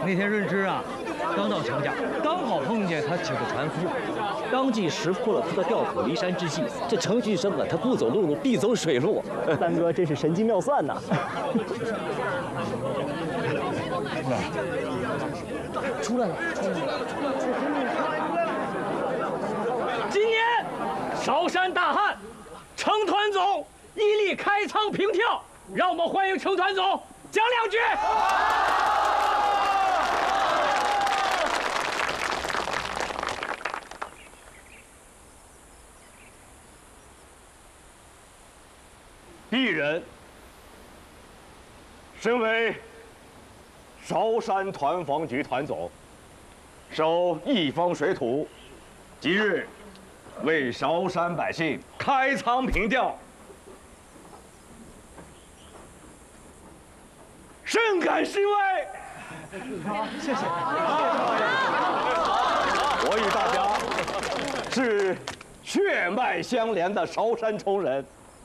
那天润之啊，刚到程家，刚好碰见他请的船夫，当即识破了他的调虎离山之计。这程旭升啊，他不走陆路，必走水路。三哥真是神机妙算呐！出来了，今年韶山大旱，程团总屹立开仓平跳，让我们欢迎程团总讲两句。 鄙人身为韶山团防局团总，守一方水土，今日为韶山百姓开仓平调，深感欣慰。谢谢。我与大家是血脉相连的韶山崇人。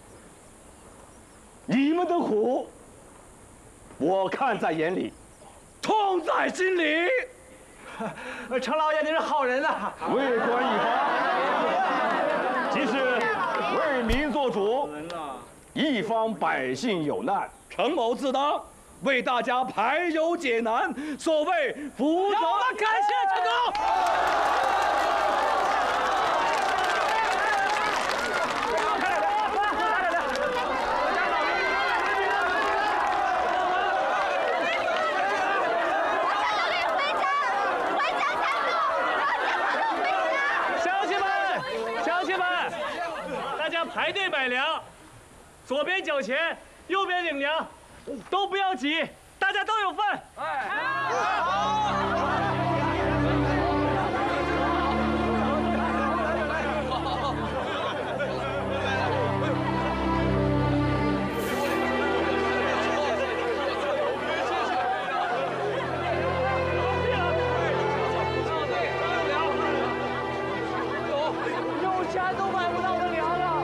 你们的苦，我看在眼里，痛在心里。 程老爷，您是好人呐！ 为官一方，即是为民做主。一方百姓有难，程某自当为大家排忧解难。所谓福泽， 感谢程总。排队买粮，左边缴钱，右边领粮，都不要挤，大家都有份。有钱都买不到的粮了。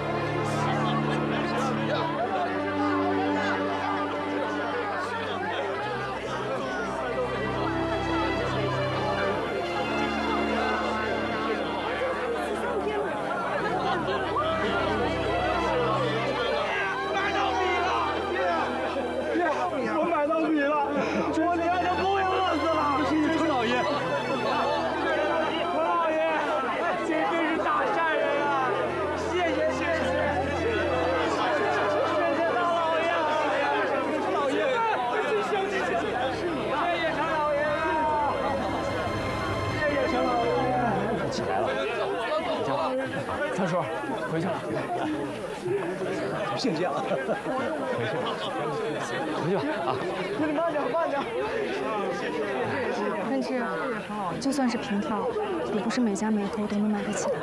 三叔，回去了。谢谢啊，回去吧啊！你慢点，慢点。 润之，就算是平跳，也不是每家每户都能买得起的。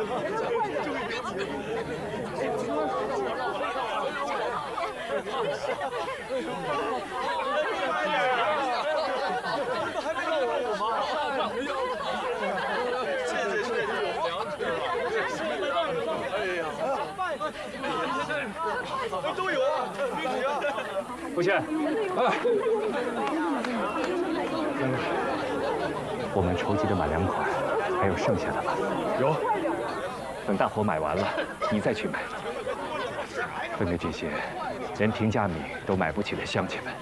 都有啊， 不去，来。我们筹集的买粮款还有剩下的吧？有。等大伙买完了，你再去买。分给这些连平价米都买不起的乡亲们，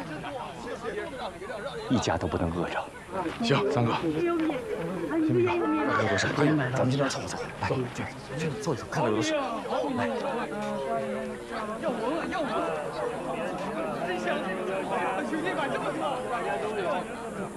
一家都不能饿着。 行，三哥。 看看有多少？咱们这边凑凑，来，去坐一坐，看看有多少。来。要我，要我！真相信，兄弟们这么说，大家都有。